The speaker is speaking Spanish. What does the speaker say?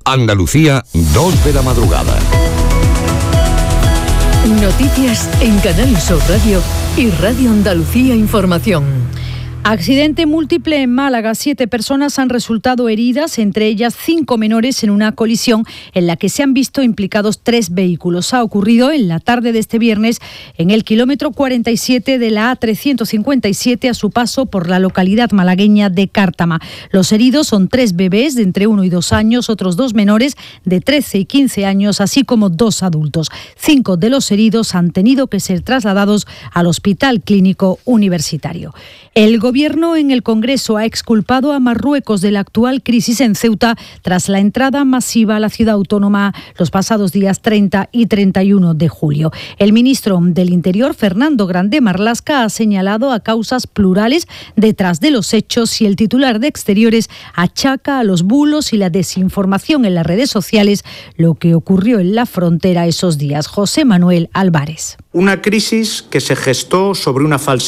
Andalucía, 2 de la madrugada. Noticias en Canal Sur Radio y Radio Andalucía Información. Accidente múltiple en Málaga. 7 personas han resultado heridas, entre ellas 5 menores, en una colisión en la que se han visto implicados 3 vehículos. Ha ocurrido en la tarde de este viernes en el kilómetro 47 de la A357 a su paso por la localidad malagueña de Cártama. Los heridos son 3 bebés de entre 1 y 2 años, otros 2 menores de 13 y 15 años, así como 2 adultos. 5 de los heridos han tenido que ser trasladados al Hospital Clínico Universitario. El Gobierno en el Congreso ha exculpado a Marruecos de la actual crisis en Ceuta tras la entrada masiva a la ciudad autónoma los pasados días 30 y 31 de julio. El ministro del Interior, Fernando Grande Marlaska, ha señalado a causas plurales detrás de los hechos y el titular de Exteriores achaca a los bulos y la desinformación en las redes sociales lo que ocurrió en la frontera esos días. José Manuel Álvarez. Una crisis que se gestó sobre una falsa